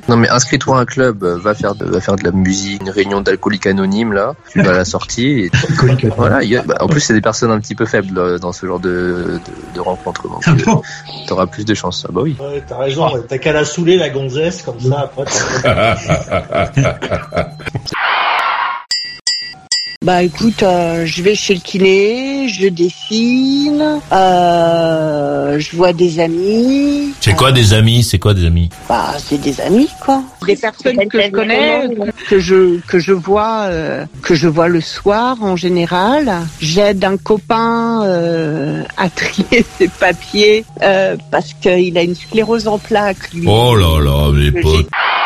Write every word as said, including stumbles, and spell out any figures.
Non mais inscris-toi à un club, euh, va faire de, va faire de la musique, une réunion d'alcooliques anonymes là, tu vas à la sortie et voilà, y a, bah, en plus c'est des personnes un petit peu faibles euh, dans ce genre de, de, de rencontres, donc Ah bon euh, t'auras plus de chance. Ah bah oui. Ouais, t'as raison, ouais. T'as qu'à la saouler la gonzesse comme ça après. Bah écoute, euh, je vais chez le kiné, je dessine, euh, je vois des amis. C'est quoi des amis? C'est quoi des amis? Bah c'est des amis quoi. Des personnes que je connais, que je que je vois euh, que je vois le soir en général. J'aide un copain euh, à trier ses papiers euh, parce qu'il a une sclérose en plaques. Lui. Oh là là, mes potes.